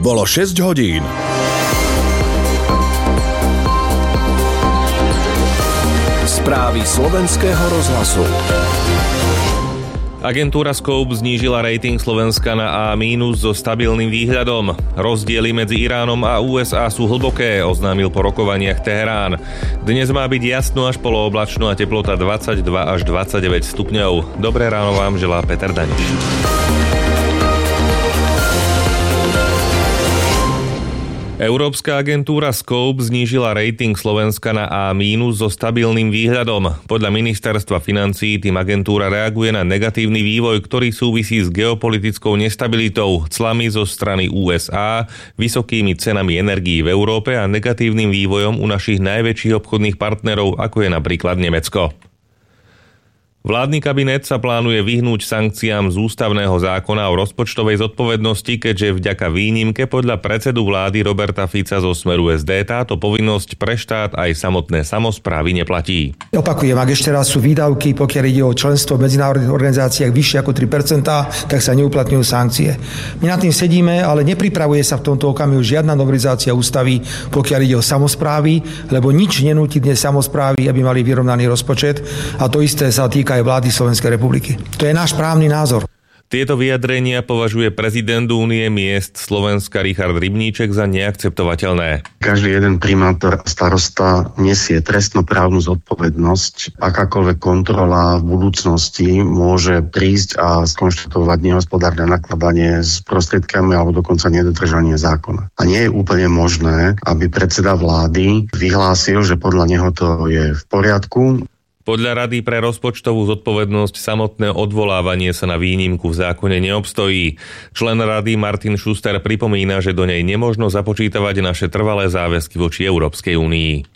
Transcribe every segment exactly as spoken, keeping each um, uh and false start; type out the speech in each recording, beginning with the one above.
Bolo šesť hodín. Správy slovenského rozhlasu. Agentúra Scope znížila rating Slovenska na A- so stabilným výhľadom. Rozdiely medzi Iránom a ú es á sú hlboké, oznámil po rokovaniach Teherán. Dnes má byť jasno až polooblačno a teplota dvadsaťdva až dvadsaťdeväť stupňov. Dobré ráno vám želá Peter Daniš. Európska agentúra Scope znížila rating Slovenska na A- so stabilným výhľadom. Podľa ministerstva financií tým agentúra reaguje na negatívny vývoj, ktorý súvisí s geopolitickou nestabilitou, clami zo strany ú es á, vysokými cenami energií v Európe a negatívnym vývojom u našich najväčších obchodných partnerov, ako je napríklad Nemecko. Vládny kabinet sa plánuje vyhnúť sankciám z ústavného zákona o rozpočtovej zodpovednosti, keďže vďaka výnimke podľa predsedu vlády Roberta Fica zo Smeru es dé táto povinnosť pre štát aj samotné samosprávy neplatí. Opakujem, ak ešte raz sú výdavky, pokiaľ ide o členstvo v medzinárodných organizáciách vyššie ako tri percentá, tak sa neuplatňujú sankcie. My nad tým sedíme, ale nepripravuje sa v tomto okamihu žiadna novelizácia ústavy, pokiaľ ide o samosprávy, lebo nič nenúti dnes samosprávy, aby mali vyrovnaný rozpočet, a to isté sa týka aj vlády Slovenskej republiky. To je náš právny názor. Tieto vyjadrenia považuje prezident Únie miest Slovenska Richard Rybníček za neakceptovateľné. Každý jeden primátor a starosta nesie trestnoprávnu zodpovednosť. Akákoľvek kontrola v budúcnosti môže prísť a skonštatovať nehospodárne nakladanie s prostriedkami alebo dokonca nedodržanie zákona. A nie je úplne možné, aby predseda vlády vyhlásil, že podľa neho to je v poriadku. Podľa Rady pre rozpočtovú zodpovednosť samotné odvolávanie sa na výnimku v zákone neobstojí. Člen Rady Martin Schuster pripomína, že do nej nemožno započítavať naše trvalé záväzky voči Európskej únii.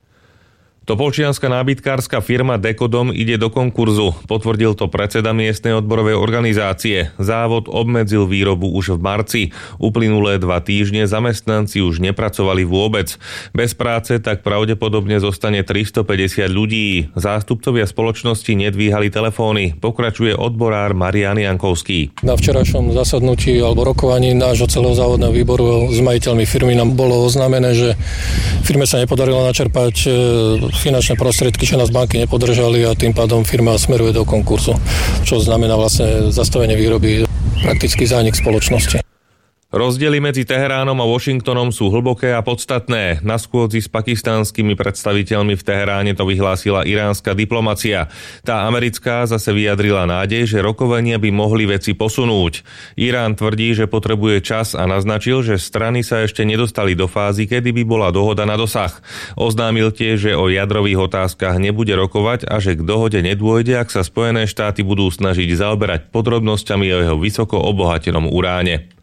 Topolčianska nábytkárska firma Dekodom ide do konkurzu, potvrdil to predseda miestnej odborovej organizácie. Závod obmedzil výrobu už v marci. Uplynulé dva týždne zamestnanci už nepracovali vôbec. Bez práce tak pravdepodobne zostane tristopäťdesiat ľudí. Zástupcovia spoločnosti nedvíhali telefóny, pokračuje odborár Marián Jankovský. Na včerajšom zasadnutí alebo rokovaní nášho celého závodného výboru s majiteľmi firmy nám bolo oznámené, že firme sa nepodarilo načerpať finančné prostriedky, čo nás banky nepodržali, a tým pádom firma smeruje do konkurzu, čo znamená vlastne zastavenie výroby, praktický zánik spoločnosti. Rozdiely medzi Teheránom a Washingtonom sú hlboké a podstatné. Na schôdzi s pakistánskymi predstaviteľmi v Teheráne to vyhlásila iránska diplomacia. Tá americká zase vyjadrila nádej, že rokovania by mohli veci posunúť. Irán tvrdí, že potrebuje čas a naznačil, že strany sa ešte nedostali do fázy, kedy by bola dohoda na dosah. Oznámil tiež, že o jadrových otázkach nebude rokovať a že k dohode nedôjde, ak sa Spojené štáty budú snažiť zaoberať podrobnosťami o jeho vysoko obohatenom uráne.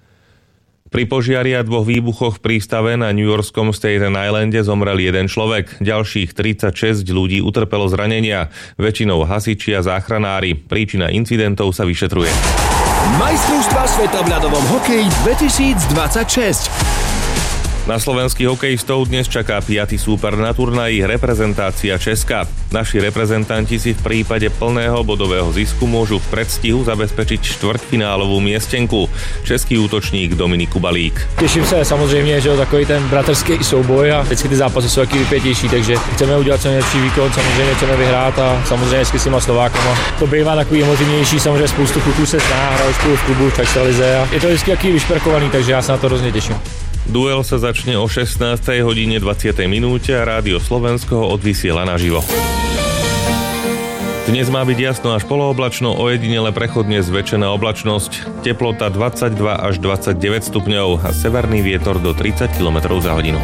Pri požiari a dvoch výbuchoch v prístave na newyorskom Staten Islande zomrel jeden človek. Ďalších tridsaťšesť ľudí utrpelo zranenia, väčšinou hasiči a záchranári. Príčina incidentov sa vyšetruje. Majstrovstvá sveta v ľadovom hokeji dvetisícdvadsaťšesť. Na slovenských hokejistov dnes čaká piaty súper na turnaji, reprezentácia Česka. Naši reprezentanti si v prípade plného bodového zisku môžu v predstihu zabezpečiť štvrťfinálovú miestenku. Český útočník Dominik Kubalík. Těším se samozřejmě, že takový ten bratrský souboj a vždycky ty zápasy jsou taky vypětější, takže chceme udělat co nejlepší výkon, samozřejmě chceme vyhrát a samozřejmě s těma Slovákama. To bývá takový emotivnější, samozřejmě spoustu kluků se zná, hrali spolu v klubu, tak se lize a je to vždycky taky vyšperkovaný, takže já se na to hrozně těším. Duel sa začne o šestnástej hodine dvadsiatej minúte a Rádio Slovensko ho odvysiela naživo. Dnes má byť jasno až polooblačno, ojedinele prechodne zväčšená oblačnosť, teplota dvadsaťdva až dvadsaťdeväť stupňov a severný vietor do tridsať kilometrov za hodinu.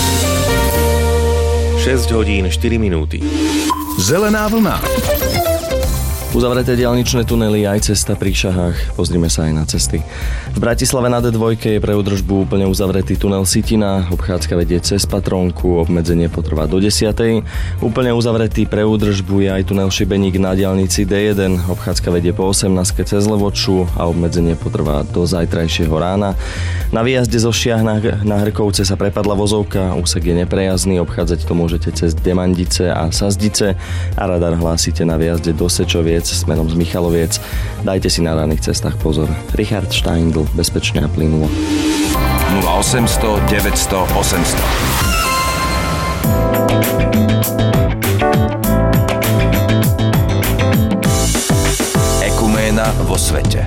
šesť hodín štyri minúty. Zelená vlna. Uzavreté diaľničné tunely aj cesta pri Šahách. Pozrime sa aj na cesty. V Bratislave na dé dva je pre údržbu úplne uzavretý tunel Sitina. Obchádzka vedie cez Patrónku, obmedzenie potrvá do desiatej. Úplne uzavretý pre údržbu je aj tunel Šibeník na diaľnici dé jeden. Obchádzka vedie po osemnástke cez Levoču a obmedzenie potrvá do zajtrajšieho rána. Na výjazde zo Šiah na, na Hrkovce sa prepadla vozovka, úsek je neprejazdný, obchádzať to môžete cez Demandice a Sazdice a radar hlásite na výjazde do Sečoviec smerom z Michaloviec. Dajte si na daných cestách pozor. Richard Steindl, bezpečne a plynulo. nula osemsto deväťsto osemsto. Ekuména vo svete.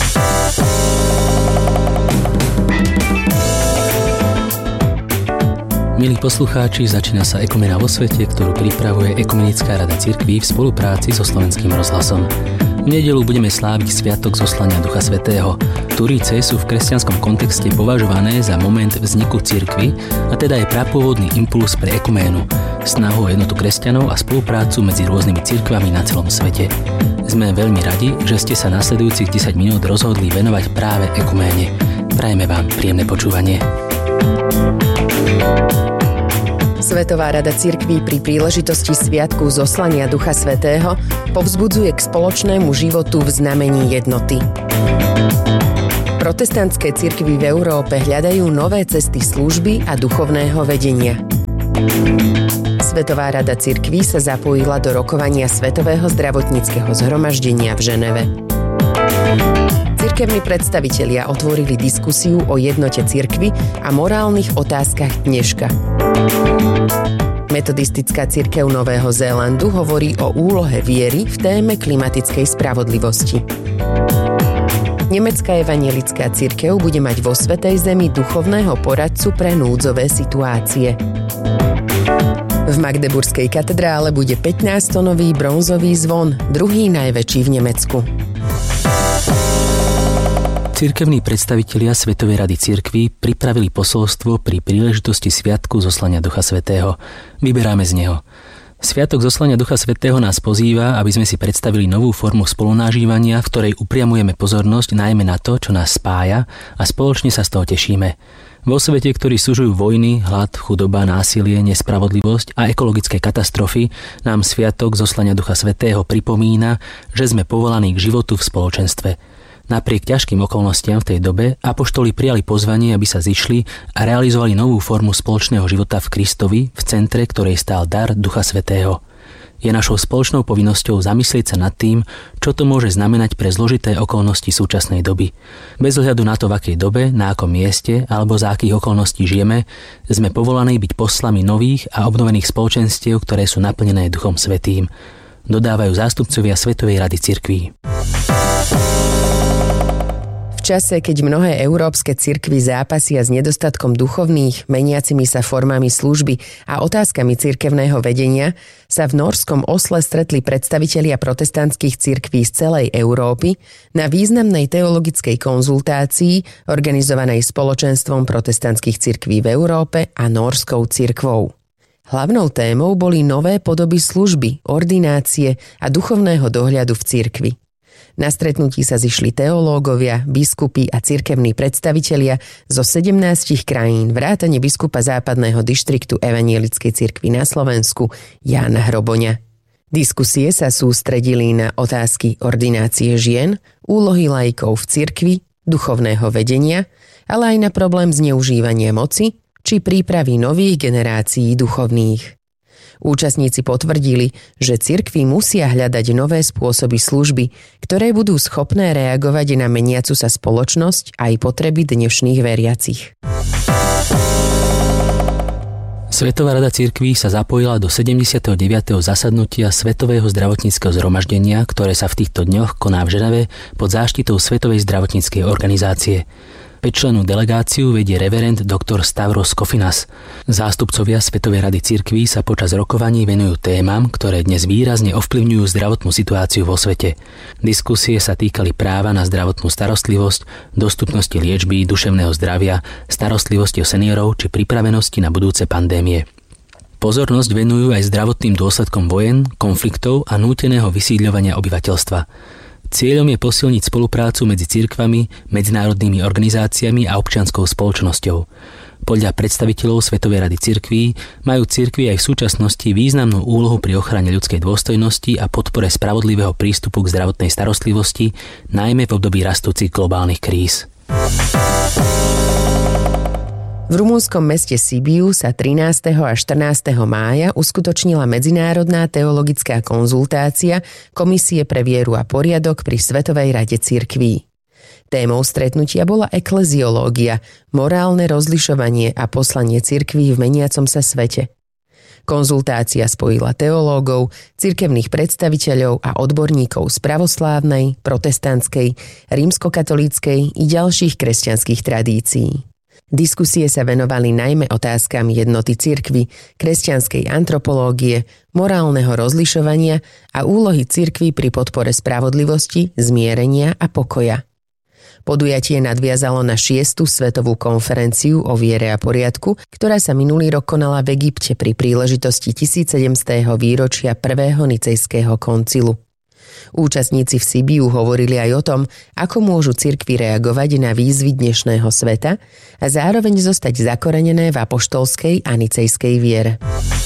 Milí poslucháči, začína sa Ekuména vo svete, ktorú pripravuje Ekumenická rada cirkví v spolupráci so Slovenským rozhlasom. V nedeľu budeme sláviť sviatok zoslania Ducha Svätého. Turíce sú v kresťanskom kontexte považované za moment vzniku cirkvi a teda je prapôvodný impuls pre ekuménu, snahu o jednotu kresťanov a spoluprácu medzi rôznymi cirkvami na celom svete. Sme veľmi radi, že ste sa nasledujúcich desať minút rozhodli venovať práve ekuméne. Prajeme vám príjemné počúvanie. Svetová rada cirkví pri príležitosti sviatku zoslania Ducha Svätého povzbudzuje k spoločnému životu v znamení jednoty. Protestantské cirkvi v Európe hľadajú nové cesty služby a duchovného vedenia. Svetová rada cirkví sa zapojila do rokovania Svetového zdravotníckeho zhromaždenia v Ženeve. Cirkevní predstavitelia otvorili diskusiu o jednote cirkvi a morálnych otázkach dneška. Metodistická cirkev Nového Zélandu hovorí o úlohe viery v téme klimatickej spravodlivosti. Nemecká evanjelická cirkev bude mať vo Svätej Zemi duchovného poradcu pre núdzové situácie. V Magdeburskej katedrále bude pätnásťtonový bronzový zvon, druhý najväčší v Nemecku. Cirkevní predstavitelia Svetovej rady cirkví pripravili posolstvo pri príležitosti sviatku zoslania Ducha Svätého. Vyberáme z neho. Sviatok zoslania Ducha Svätého nás pozýva, aby sme si predstavili novú formu spolunažívania, v ktorej upriamujeme pozornosť najmä na to, čo nás spája a spoločne sa z toho tešíme. Vo svete, ktorý sužujú vojny, hlad, chudoba, násilie, nespravodlivosť a ekologické katastrofy, nám sviatok zoslania Ducha Svätého pripomína, že sme povolaní k životu v spoločenstve. Napriek ťažkým okolnostiam v tej dobe apoštoli prijali pozvanie, aby sa zišli a realizovali novú formu spoločného života v Kristovi, v centre ktorej stál dar Ducha Svätého. Je našou spoločnou povinnosťou zamyslieť sa nad tým, čo to môže znamenať pre zložité okolnosti súčasnej doby. Bez ohľadu na to, v akej dobe, na akom mieste alebo za akých okolností žijeme, sme povolaní byť poslami nových a obnovených spoločenstiev, ktoré sú naplnené Duchom Svätým, dodávajú zástupcovia Svetovej rady cirkví. V čase, keď mnohé európske cirkvi zápasia s nedostatkom duchovných, meniacimi sa formami služby a otázkami cirkevného vedenia, sa v norskom Osle stretli predstavitelia protestantských cirkví z celej Európy na významnej teologickej konzultácii organizovanej Spoločenstvom protestantských cirkví v Európe a Norskou cirkvou. Hlavnou témou boli nové podoby služby, ordinácie a duchovného dohľadu v cirkvi. Na stretnutí sa zišli teológovia, biskupy a cirkevní predstavitelia zo sedemnástich krajín vrátane biskupa západného dištriktu Evanjelickej cirkvi na Slovensku Jána Hroboňa. Diskusie sa sústredili na otázky ordinácie žien, úlohy laikov v cirkvi, duchovného vedenia, ale aj na problém zneužívania moci či prípravy nových generácií duchovných. Účastníci potvrdili, že cirkvi musia hľadať nové spôsoby služby, ktoré budú schopné reagovať na meniacu sa spoločnosť aj potreby dnešných veriacich. Svetová rada cirkví sa zapojila do sedemdesiateho deviateho zasadnutia Svetového zdravotníckeho zhromaždenia, ktoré sa v týchto dňoch koná v Ženeve pod záštitou Svetovej zdravotníckej organizácie. Päťčlennú delegáciu vedie reverend doktor Stavros Kofinas. Zástupcovia Svetovej rady cirkví sa počas rokovaní venujú témam, ktoré dnes výrazne ovplyvňujú zdravotnú situáciu vo svete. Diskusie sa týkali práva na zdravotnú starostlivosť, dostupnosti liečby, duševného zdravia, starostlivosti o seniorov či pripravenosti na budúce pandémie. Pozornosť venujú aj zdravotným dôsledkom vojen, konfliktov a núteného vysídľovania obyvateľstva. Cieľom je posilniť spoluprácu medzi cirkvami, medzinárodnými organizáciami a občianskou spoločnosťou. Podľa predstaviteľov Svetovej rady cirkví majú cirkvi aj v súčasnosti významnú úlohu pri ochrane ľudskej dôstojnosti a podpore spravodlivého prístupu k zdravotnej starostlivosti, najmä v období rastúcich globálnych kríz. V rumúnskom meste Sibiu sa trinásteho a štrnásteho mája uskutočnila medzinárodná teologická konzultácia Komisie pre vieru a poriadok pri Svetovej rade cirkví. Témou stretnutia bola ekleziológia, morálne rozlišovanie a poslanie cirkví v meniacom sa svete. Konzultácia spojila teológov, cirkevných predstaviteľov a odborníkov z pravoslávnej, protestantskej, rímskokatolíckej i ďalších kresťanských tradícií. Diskusie sa venovali najmä otázkam jednoty cirkvi, kresťanskej antropológie, morálneho rozlišovania a úlohy cirkvi pri podpore spravodlivosti, zmierenia a pokoja. Podujatie nadviazalo na šiestu svetovú konferenciu o viere a poriadku, ktorá sa minulý rok konala v Egypte pri príležitosti tisícsedemstého výročia prvého nicejského koncilu. Účastníci v Sibiu hovorili aj o tom, ako môžu cirkvi reagovať na výzvy dnešného sveta a zároveň zostať zakorenené v apoštolskej a nicejskej viere.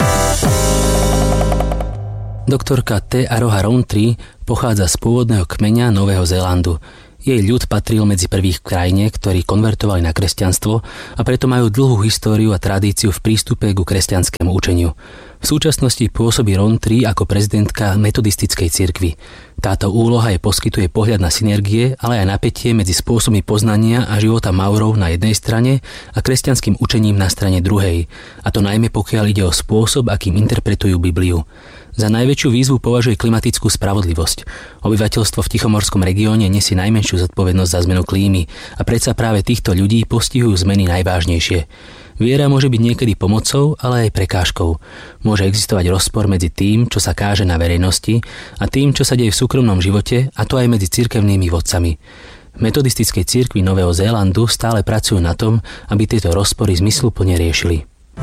Doktorka Te Aroha Rountree pochádza z pôvodného kmeňa Nového Zélandu. Jej ľud patril medzi prvých v krajine, ktorí konvertovali na kresťanstvo a preto majú dlhú históriu a tradíciu v prístupe ku kresťanskému učeniu. V súčasnosti pôsobí Rountree ako prezidentka metodistickej cirkvi. Táto úloha jej poskytuje pohľad na synergie, ale aj napätie medzi spôsobmi poznania a života Maurov na jednej strane a kresťanským učením na strane druhej, a to najmä pokiaľ ide o spôsob, akým interpretujú Bibliu. Za najväčšiu výzvu považuje klimatickú spravodlivosť. Obyvateľstvo v Tichomorskom regióne nesie najmenšiu zodpovednosť za zmenu klímy a predsa práve týchto ľudí postihujú zmeny najvážnejšie. Viera môže byť niekedy pomocou, ale aj prekážkou. Môže existovať rozpor medzi tým, čo sa káže na verejnosti, a tým, čo sa deje v súkromnom živote, a to aj medzi cirkevnými vodcami. V metodistickej cirkvi Nového Zélandu stále pracujú na tom, aby tieto rozpory zmysluplne riešili.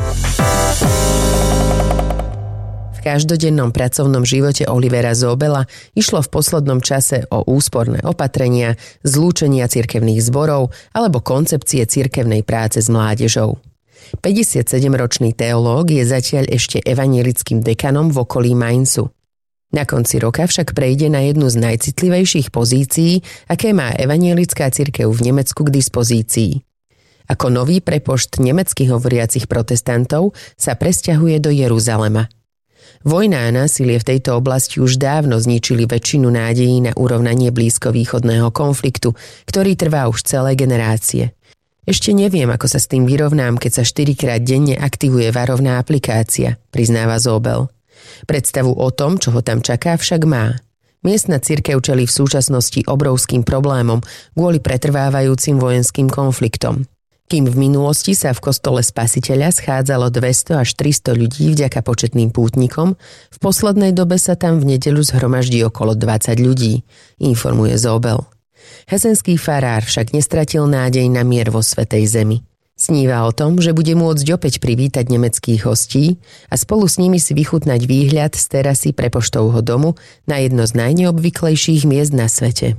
V každodennom pracovnom živote Olivera Zobela išlo v poslednom čase o úsporné opatrenia, zlúčenia cirkevných zborov alebo koncepcie cirkevnej práce s mládežou. päťdesiatsedemročný teológ je zatiaľ ešte evanjelickým dekanom v okolí Mainzu. Na konci roka však prejde na jednu z najcitlivejších pozícií, aké má evanjelická cirkev v Nemecku k dispozícii. Ako nový prepošt nemeckých hovoriacich protestantov sa presťahuje do Jeruzalema. Vojna a násilie v tejto oblasti už dávno zničili väčšinu nádejí na urovnanie blízkovýchodného konfliktu, ktorý trvá už celé generácie. Ešte neviem, ako sa s tým vyrovnám, keď sa štyrikrát denne aktivuje varovná aplikácia, priznáva Zobel. Predstavu o tom, čo ho tam čaká, však má. Miestna cirkev čelí v súčasnosti obrovským problémom kvôli pretrvávajúcim vojenským konfliktom. Kým v minulosti sa v kostole Spasiteľa schádzalo dvesto až tristo ľudí vďaka početným pútnikom, v poslednej dobe sa tam v nedeľu zhromaždí okolo dvadsať ľudí, informuje Zobel. Hesenský farár však nestratil nádej na mier vo Svätej Zemi. Sníva o tom, že bude môcť opäť privítať nemeckých hostí a spolu s nimi si vychutnať výhľad z terasy prepoštovho domu na jedno z najneobvyklejších miest na svete.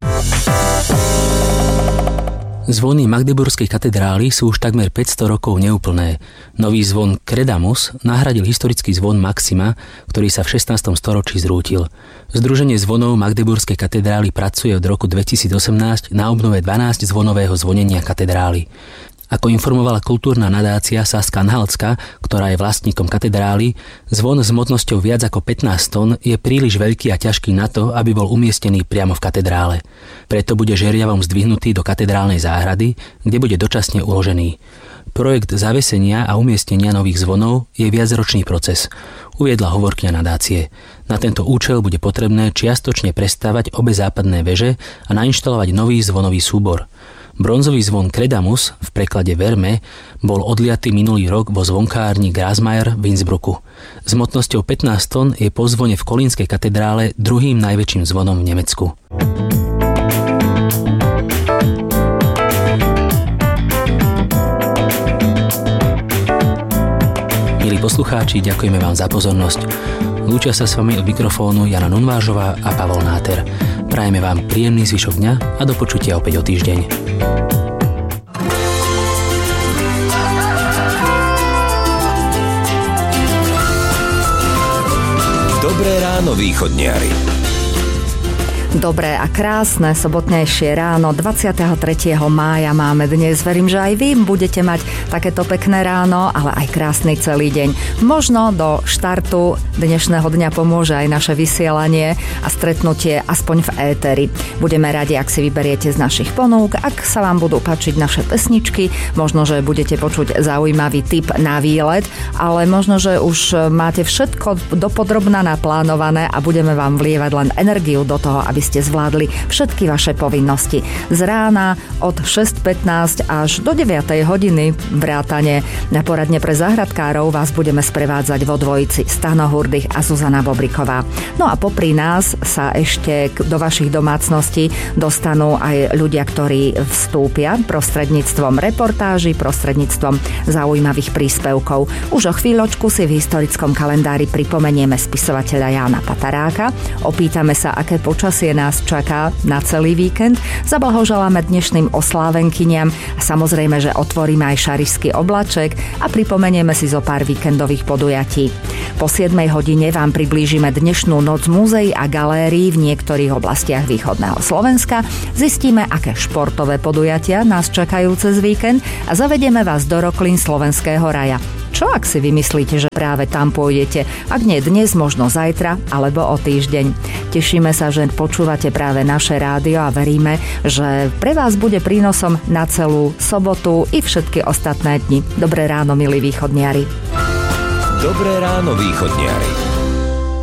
Zvony Magdeburskej katedrály sú už takmer päťsto rokov neúplné. Nový zvon Credamus nahradil historický zvon Maxima, ktorý sa v šestnástom storočí zrútil. Združenie zvonov Magdeburskej katedrály pracuje od roku dvetisícosemnásť na obnove dvanásť zvonového zvonenia katedrály. Ako informovala kultúrna nadácia Saska-Anhaltska, ktorá je vlastníkom katedrály, zvon s hmotnosťou viac ako pätnásť tón je príliš veľký a ťažký na to, aby bol umiestnený priamo v katedrále. Preto bude žeriavom zdvihnutý do katedrálnej záhrady, kde bude dočasne uložený. Projekt zavesenia a umiestnenia nových zvonov je viacročný proces, uviedla hovorkyňa nadácie. Na tento účel bude potrebné čiastočne prestavať obe západné veže a nainštalovať nový zvonový súbor. Bronzový zvon Credamus, v preklade Verme, bol odliatý minulý rok vo zvonkárni Grasmayer v Innsbrucku. S hmotnosťou pätnásť tón je po zvone v Kolínskej katedrále druhým najväčším zvonom v Nemecku. Milí poslucháči, ďakujeme vám za pozornosť. Lúčia sa s vami od mikrofónu Jana Nunvážová a Pavol Náter. Prajeme vám príjemný zvyšok dňa a do počutia opäť o týždeň. Dobré ráno, východniari. Dobré a krásne sobotnejšie ráno dvadsiateho tretieho mája máme dnes. Verím, že aj vy budete mať takéto pekné ráno, ale aj krásny celý deň. Možno do štartu dnešného dňa pomôže aj naše vysielanie a stretnutie aspoň v éteri. Budeme radi, ak si vyberiete z našich ponúk, ak sa vám budú páčiť naše pesničky, možno, že budete počuť zaujímavý tip na výlet, ale možno, že už máte všetko dopodrobna naplánované a budeme vám vlievať len energiu do toho, aby ste zvládli všetky vaše povinnosti. Z rána od šesť pätnásť až do deviatej hodiny vrátane na poradne pre záhradkárov vás budeme sprevádzať vo dvojici Stano Hurdych a Zuzana Bobriková. No a popri nás sa ešte do vašich domácností dostanú aj ľudia, ktorí vstúpia prostredníctvom reportáží, prostredníctvom zaujímavých príspevkov. Už o chvíľočku si v historickom kalendári pripomenieme spisovateľa Jána Pataráka, opýtame sa, aké počasie nás čaká na celý víkend, zablahoželáme dnešným oslávenkyniam a samozrejme, že otvoríme aj šarišský oblaček a pripomenieme si zo pár víkendových podujatí. Po siedmej hodine vám priblížime dnešnú noc múzeí a galérií v niektorých oblastiach východného Slovenska, zistíme, aké športové podujatia nás čakajú cez víkend a zavedieme vás do roklín slovenského raja. Čo ak si vymyslíte, že práve tam pôjdete? Ak nie dnes, možno zajtra alebo o týždeň. Tešíme sa, že počúvate práve naše rádio a veríme, že pre vás bude prínosom na celú sobotu i všetky ostatné dni. Dobré ráno, milí východniari. Dobré ráno, východniari.